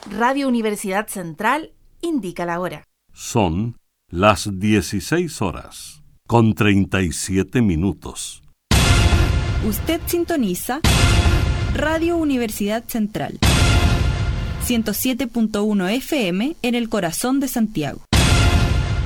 Radio Universidad Central indica la hora. Son las 16:37. Usted sintoniza Radio Universidad Central, 107.1 FM en el corazón de Santiago.